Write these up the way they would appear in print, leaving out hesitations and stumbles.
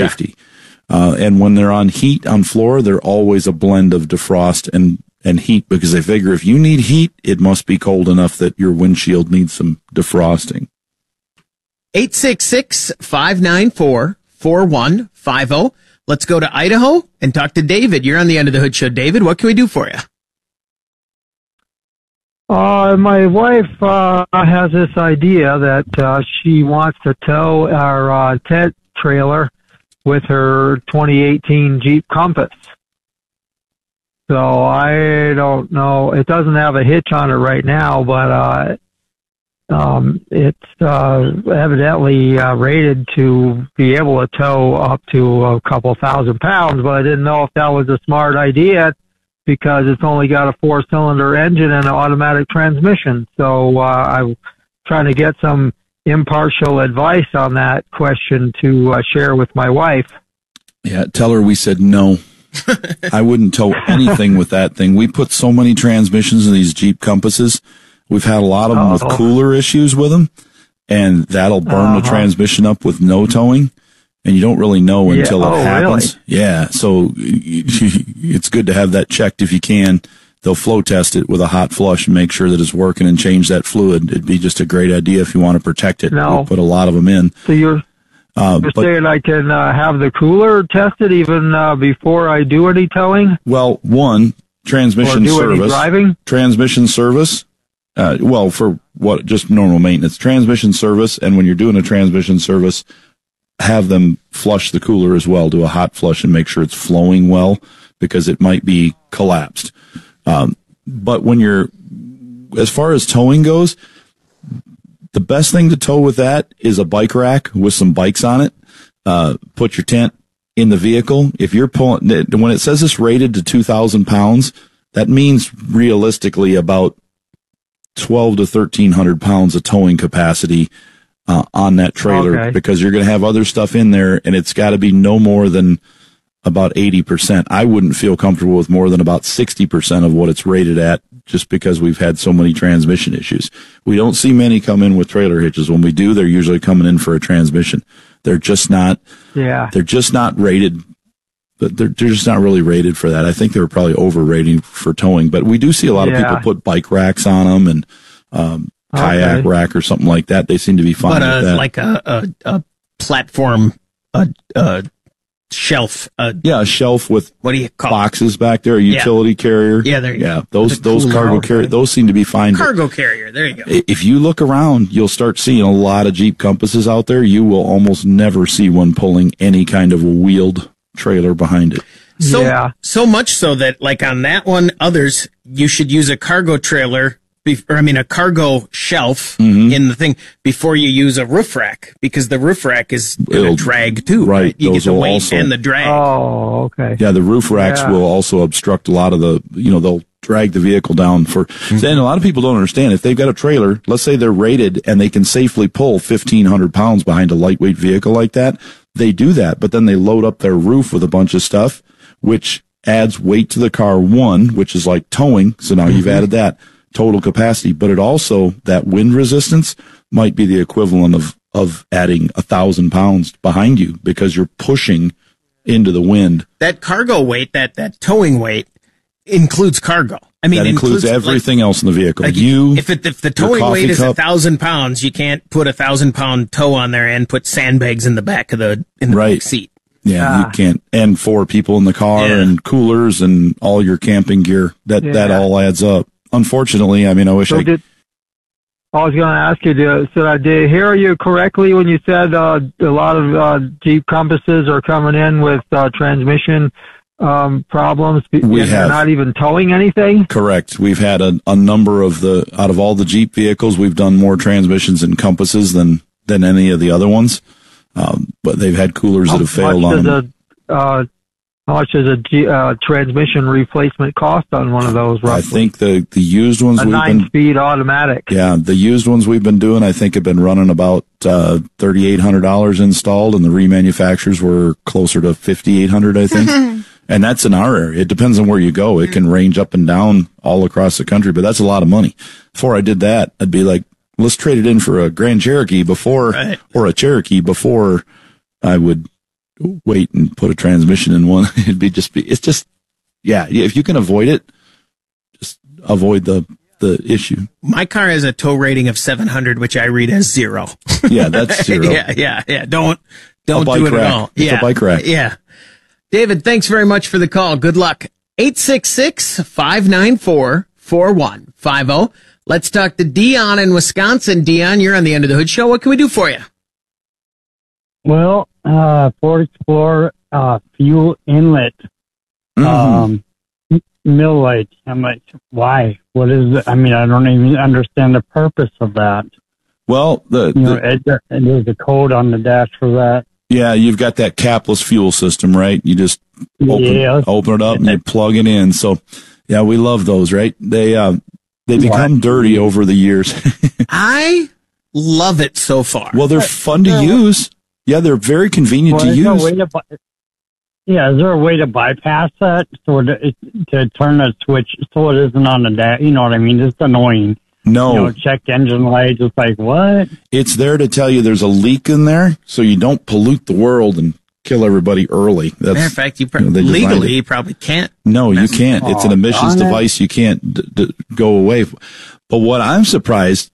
safety. And when they're on heat on floor, they're always a blend of defrost and heat, because they figure if you need heat, it must be cold enough that your windshield needs some defrosting. 866-594-4150. Let's go to Idaho and talk to David. You're on the End of the Hood Show. David, what can we do for you? My wife has this idea that she wants to tow our tent trailer with her 2018 Jeep Compass. So I don't know. It doesn't have a hitch on it right now, but it's evidently rated to be able to tow up to a couple thousand pounds. But I didn't know if that was a smart idea, because it's only got a 4-cylinder engine and an automatic transmission. So I'm trying to get some impartial advice on that question to share with my wife. Yeah, tell her we said no. I wouldn't tow anything with that thing. We put so many transmissions in these Jeep Compasses. We've had a lot of them with cooler issues with them, and that'll burn the transmission up with no towing. And you don't really know until it happens. Really? Yeah, so it's good to have that checked if you can. They'll flow test it with a hot flush and make sure that it's working and change that fluid. It'd be just a great idea if you want to protect it. No. We'll put a lot of them in. So you're saying I can have the cooler tested even before I do any towing? Well, one, transmission service. Any driving? Transmission service. For what, just normal maintenance. Transmission service, and when you're doing a transmission service, have them flush the cooler as well, do a hot flush and make sure it's flowing well, because it might be collapsed. But as far as towing goes, the best thing to tow with that is a bike rack with some bikes on it. Put your tent in the vehicle. If you're pulling, when it says it's rated to 2,000 pounds, that means realistically about 1,200 to 1,300 pounds of towing capacity on that trailer, because you're going to have other stuff in there, and it's got to be no more than about 80%. I wouldn't feel comfortable with more than about 60% of what it's rated at, just because we've had so many transmission issues. We don't see many come in with trailer hitches. When we do, they're usually coming in for a transmission. They're just not rated. But they're just not really rated for that. I think they were probably overrating for towing, but we do see a lot of people put bike racks on them and kayak rack or something like that. They seem to be fine with that. Like a platform, shelf. A shelf with what do you call boxes back there, a utility carrier. Yeah, there you go. Yeah, those cargo carrier, those seem to be fine. Cargo carrier, there you go. If you look around, you'll start seeing a lot of Jeep Compasses out there. You will almost never see one pulling any kind of a wheeled trailer behind it. So much so that, like on that one, others, you should use a cargo trailer, a cargo shelf in the thing before you use a roof rack, because the roof rack is going to drag too. Right. You get the weight and the drag. Oh, okay. Yeah, the roof racks will also obstruct a lot of the, they'll drag the vehicle down for, and a lot of people don't understand, if they've got a trailer, let's say they're rated and they can safely pull 1,500 pounds behind a lightweight vehicle like that, they do that, but then they load up their roof with a bunch of stuff, which adds weight to the car, which is like towing. So now you've added that total capacity, but it also, that wind resistance might be the equivalent of adding 1,000 pounds behind you, because you're pushing into the wind. That cargo weight, that towing weight includes cargo. I mean, that includes everything else in the vehicle. If the towing weight is 1,000 pounds, you can't put 1,000-pound tow on there and put sandbags in the back of the back seat. Yeah, you can't. And 4 people in the car and coolers and all your camping gear. That all adds up. Unfortunately, I wish I was going to ask you, did I hear you correctly when you said a lot of Jeep Compasses are coming in with transmission problems? They're not even towing anything? Correct. We've had a number of out of all the Jeep vehicles, we've done more transmissions and Compasses than any of the other ones. But they've had coolers that have failed on them. How much does a transmission replacement cost on one of those, roughly? I think the used ones a 9-speed automatic. Yeah, the used ones we've been doing, I think, have been running about $3,800 installed, and the remanufacturers were closer to $5,800, I think. And that's in our area. It depends on where you go. It can range up and down all across the country, but that's a lot of money. Before I did that, I'd be like, let's trade it in for a Grand Cherokee or a Cherokee before I would wait and put a transmission in one. It's just, if you can avoid it, just avoid the issue. My car has a tow rating of 700, which I read as 0. Yeah, that's 0. yeah. Don't do it at all. It's a bike rack. Yeah. David, thanks very much for the call. Good luck. 866-594-4150. Let's talk to Dion in Wisconsin. Dion, you're on the Under the Hood Show. What can we do for you? Well, Ford Explorer, fuel inlet, mill light. I'm like, why? What is it? I mean, I don't even understand the purpose of that. Well, there's a code on the dash for that. Yeah, you've got that capless fuel system, right? You just open it up and you plug it in. So, yeah, we love those, right? They become dirty over the years. I love it so far. Well, they're fun to use. Yeah, they're very convenient to use. Is there a way to bypass that to turn the switch so it isn't on the dash? You know what I mean? It's annoying. No. Check engine lights. It's like, what? It's there to tell you there's a leak in there so you don't pollute the world and kill everybody early. Matter of fact, legally, you probably can't. No, you can't. It's an emissions device. You can't go away. But what I'm surprised,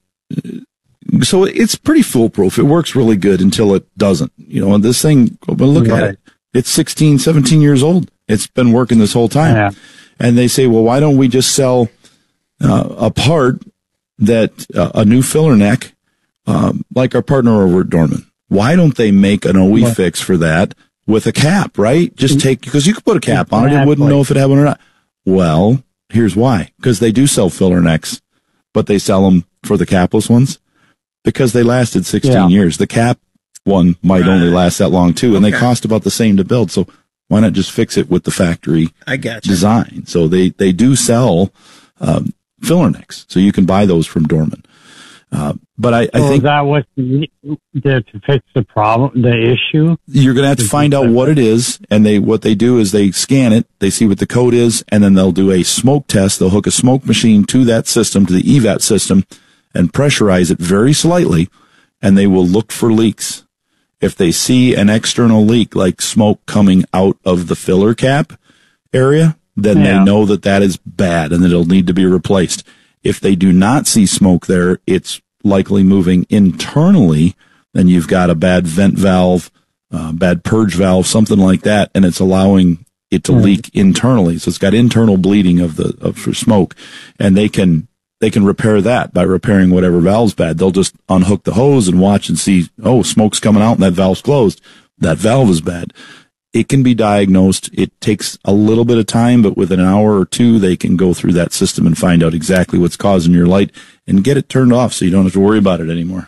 so it's pretty foolproof. It works really good until it doesn't. And this thing, look at it. It's 16, 17 years old. It's been working this whole time. Yeah. And they say, well, why don't we just sell a part that a new filler neck, like our partner over at Dorman? Why don't they make an OE fix for that with a cap, right? Because you could put a cap on it and wouldn't know if it had one or not. Well, here's why. Because they do sell filler necks, but they sell them for the capless ones because they lasted 16 years. The cap one might only last that long too, and they cost about the same to build. So why not just fix it with the factory design? So they do sell filler necks, so you can buy those from Dorman. But I think is that what to fix the problem, the issue? You're going to have to find out what it is, and what they do is they scan it, they see what the code is, and then they'll do a smoke test. They'll hook a smoke machine to that system, to the EVAT system, and pressurize it very slightly, and they will look for leaks. If they see an external leak, like smoke coming out of the filler cap area, then they know that is bad and that it'll need to be replaced. If they do not see smoke there, it's likely moving internally, and you've got a bad vent valve, bad purge valve, something like that, and it's allowing it to leak internally. So it's got internal bleeding for smoke, and they can repair that by repairing whatever valve's bad. They'll just unhook the hose and watch and see, smoke's coming out and that valve's closed. That valve is bad. It can be diagnosed. It takes a little bit of time, but within an hour or two, they can go through that system and find out exactly what's causing your light and get it turned off so you don't have to worry about it anymore.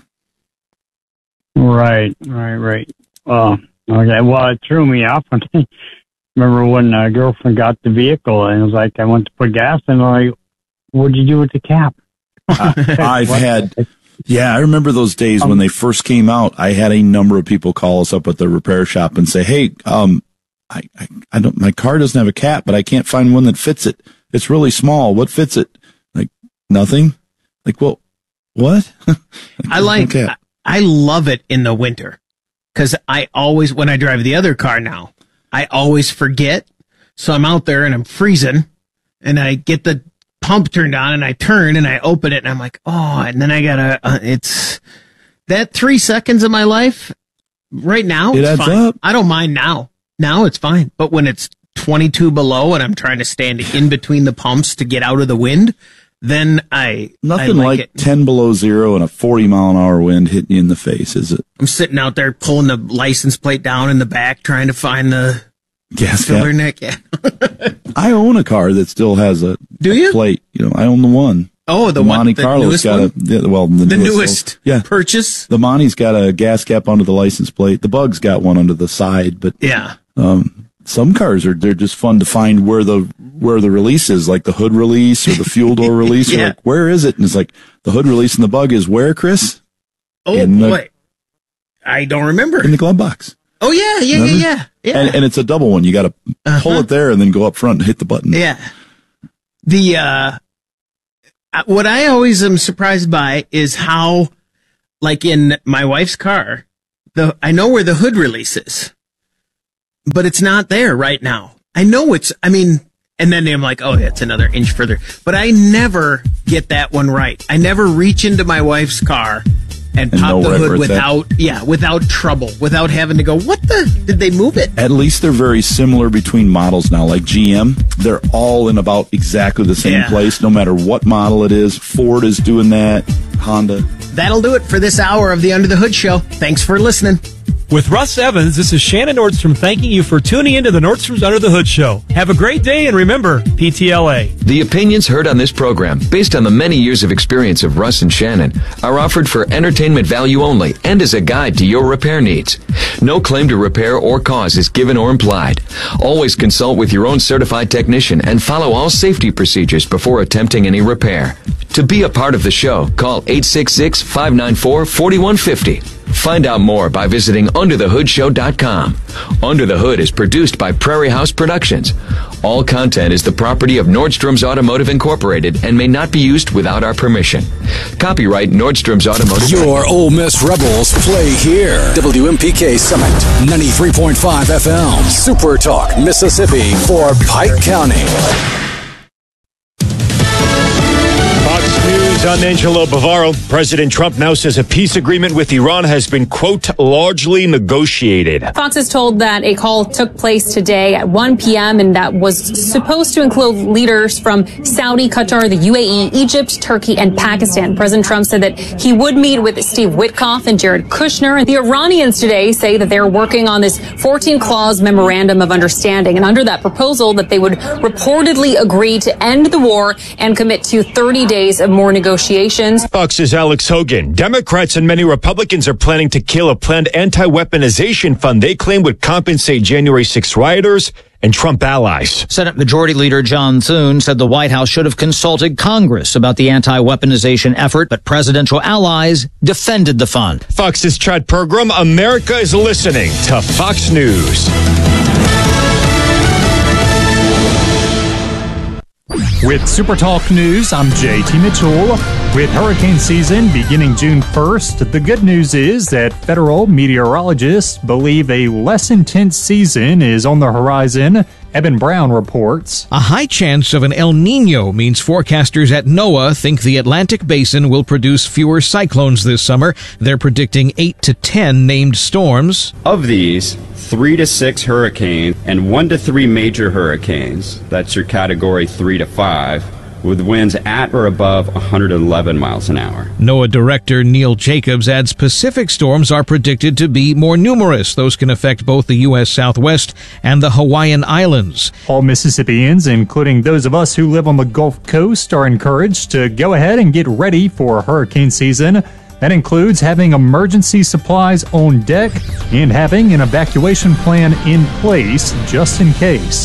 Right. Okay. Well, it threw me off. Remember when a girlfriend got the vehicle and it was like, I went to put gas in, I'm like, what'd you do with the cap? I remember those days when they first came out. I had a number of people call us up at the repair shop and say, hey, my car doesn't have a cap, but I can't find one that fits it. It's really small. What fits it? Like, nothing. Like, well, what? I love it in the winter because when I drive the other car now, I always forget. So I'm out there and I'm freezing and I get the pump turned on and I turn and I open it and I'm like, and then I gotta, it's that 3 seconds of my life right now. It adds fine. Up. I don't mind now. Now it's fine. But when it's 22 below and I'm trying to stand in between the pumps to get out of the wind, then nothing like it. 10 below zero and a 40-mile-an-hour wind hitting you in the face, is it? I'm sitting out there pulling the license plate down in the back, trying to find the gas filler neck. Yeah. I own a car that still has a plate. I own the one. Oh, the one. Monte Carlo's got the newest purchase. The Monte's got a gas cap under the license plate. The Bug's got one under the side, but some cars they're just fun to find where the release is, like the hood release or the fuel door release. You're like, where is it? And it's like the hood release and the Bug is where, Chris? Oh boy, I don't remember. In the glove box. Oh yeah. And it's a double one. You got to pull it there and then go up front and hit the button. Yeah. What I always am surprised by is how, like in my wife's car, I know where the hood release is, but it's not there right now. I know and then I'm like, oh, yeah, it's another inch further. But I never get that one right. I never reach into my wife's car and pop the hood without trouble, without having to go, did they move it? At least they're very similar between models now. Like GM, they're all in about exactly the same place, no matter what model it is. Ford is doing that, Honda. That'll do it for this hour of the Under the Hood Show. Thanks for listening. With Russ Evans, this is Shannon Nordstrom thanking you for tuning into the Nordstrom's Under the Hood Show. Have a great day, and remember, PTLA. The opinions heard on this program, based on the many years of experience of Russ and Shannon, are offered for entertainment value only and as a guide to your repair needs. No claim to repair or cause is given or implied. Always consult with your own certified technician and follow all safety procedures before attempting any repair. To be a part of the show, call 866-594-4150. Find out more by visiting UnderTheHoodShow.com. Under the Hood is produced by Prairie House Productions. All content is the property of Nordstrom's Automotive Incorporated and may not be used without our permission. Copyright Nordstrom's Automotive. Your Ole Miss Rebels play here. WMPK Summit, 93.5 FM. Super Talk, Mississippi for Pike County. Fox News, I'm Angelo Bavaro. President Trump now says a peace agreement with Iran has been, quote, largely negotiated. Fox is told that a call took place today at 1 p.m. and that was supposed to include leaders from Saudi, Qatar, the UAE, Egypt, Turkey, and Pakistan. President Trump said that he would meet with Steve Witkoff and Jared Kushner. The Iranians today say that they're working on this 14-clause memorandum of understanding. And under that proposal, that they would reportedly agree to end the war and commit to 30 days of more negotiations. Fox's Alex Hogan. Democrats and many Republicans are planning to kill a planned anti-weaponization fund they claim would compensate January 6 rioters and Trump allies. Senate Majority Leader John Thune said the White House should have consulted Congress about the anti-weaponization effort, but presidential allies defended the fund. Fox's Chad Pergram. America is listening to Fox News. With Super Talk News, I'm JT Mitchell. With hurricane season beginning June 1st, the good news is that federal meteorologists believe a less intense season is on the horizon. Eben Brown reports. A high chance of an El Niño means forecasters at NOAA think the Atlantic Basin will produce fewer cyclones this summer. They're predicting 8 to 10 named storms. Of these, 3 to 6 hurricanes and 1 to 3 major hurricanes, that's your category 3 to 5, with winds at or above 111 miles an hour. NOAA Director Neil Jacobs adds Pacific storms are predicted to be more numerous. Those can affect both the U.S. Southwest and the Hawaiian Islands. All Mississippians, including those of us who live on the Gulf Coast, are encouraged to go ahead and get ready for hurricane season. That includes having emergency supplies on deck and having an evacuation plan in place just in case.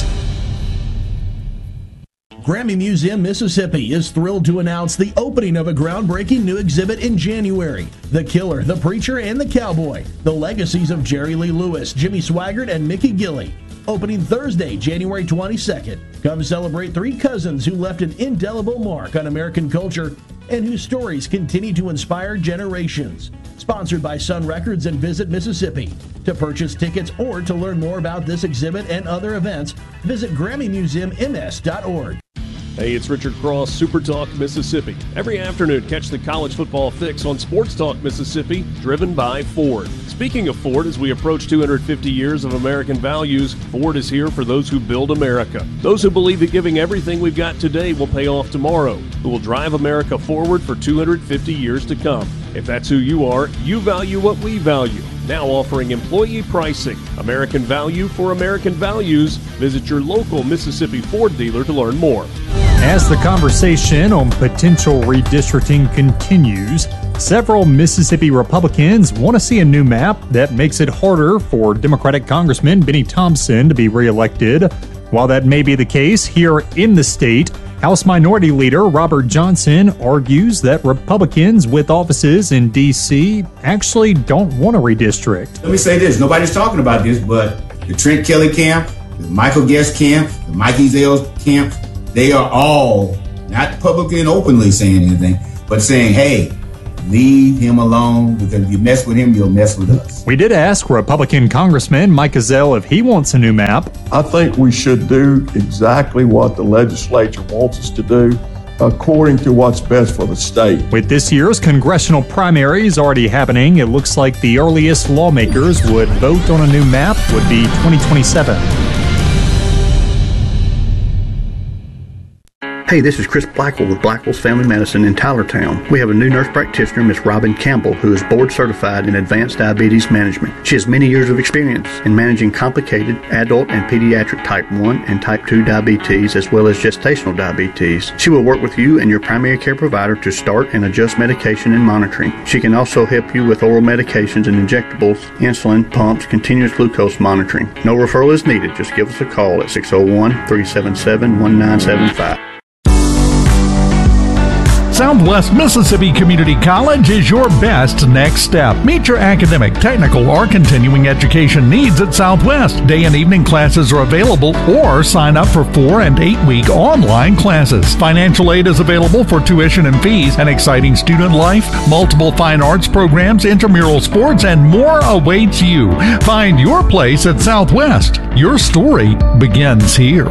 Grammy Museum, Mississippi is thrilled to announce the opening of a groundbreaking new exhibit in January. The Killer, the Preacher, and the Cowboy. The Legacies of Jerry Lee Lewis, Jimmy Swaggart, and Mickey Gilley. Opening Thursday, January 22nd. Come celebrate 3 cousins who left an indelible mark on American culture and whose stories continue to inspire generations. Sponsored by Sun Records and Visit Mississippi. To purchase tickets or to learn more about this exhibit and other events, visit GrammyMuseumMS.org. Hey, it's Richard Cross, Super Talk Mississippi. Every afternoon, catch the college football fix on Sports Talk Mississippi, driven by Ford. Speaking of Ford, as we approach 250 years of American values, Ford is here for those who build America. Those who believe that giving everything we've got today will pay off tomorrow, who will drive America forward for 250 years to come. If that's who you are, you value what we value. Now offering employee pricing. American value for American values. Visit your local Mississippi Ford dealer to learn more. As the conversation on potential redistricting continues, several Mississippi Republicans want to see a new map that makes it harder for Democratic Congressman Benny Thompson to be reelected. While that may be the case here in the state, House Minority Leader Robert Johnson argues that Republicans with offices in D.C. actually don't want to redistrict. Let me say this. Nobody's talking about this, but the Trent Kelly camp, the Michael Guest camp, the Mike Ezell's camp, they are all not publicly and openly saying anything, but saying, hey, Leave him alone, because if you mess with him, you'll mess with us. We did ask Republican Congressman Mike Ezell if he wants a new map. I think we should do exactly what the legislature wants us to do, according to what's best for the state. With this year's congressional primaries already happening, it looks like the earliest lawmakers would vote on a new map would be 2027. Hey, this is Chris Blackwell with Blackwell's Family Medicine in Tylertown. We have a new nurse practitioner, Miss Robin Campbell, who is board certified in advanced diabetes management. She has many years of experience in managing complicated adult and pediatric type 1 and type 2 diabetes, as well as gestational diabetes. She will work with you and your primary care provider to start and adjust medication and monitoring. She can also help you with oral medications and injectables, insulin, pumps, continuous glucose monitoring. No referral is needed. Just give us a call at 601-377-1975. Southwest Mississippi Community College is your best next step. Meet your academic, technical, or continuing education needs at Southwest. Day and evening classes are available, or sign up for 4- and 8-week online classes. Financial aid is available for tuition and fees, an exciting student life, multiple fine arts programs, intramural sports, and more awaits you. Find your place at Southwest. Your story begins here.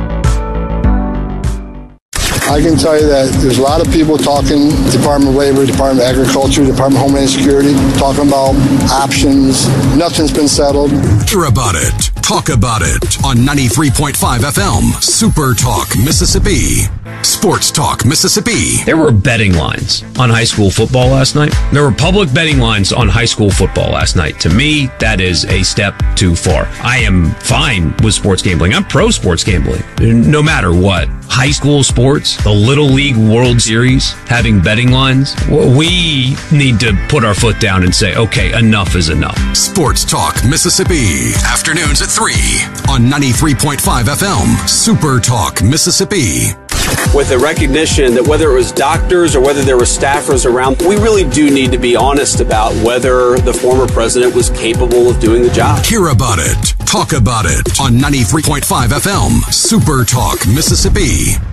I can tell you that there's a lot of people talking, Department of Labor, Department of Agriculture, Department of Homeland Security, talking about options. Nothing's been settled. Hear about it. Talk about it on 93.5 FM, Super Talk, Mississippi. Sports Talk, Mississippi. There were betting lines on high school football last night. There were public betting lines on high school football last night. To me, that is a step too far. I am fine with sports gambling. I'm pro sports gambling, no matter what. High school sports, the Little League World Series, having betting lines, we need to put our foot down and say, okay, enough is enough. Sports Talk, Mississippi. Afternoons at 3 on 93.5 FM, Super Talk, Mississippi. With the recognition that whether it was doctors or whether there were staffers around, we really do need to be honest about whether the former president was capable of doing the job. Hear about it. Talk about it on 93.5 FM, Super Talk, Mississippi.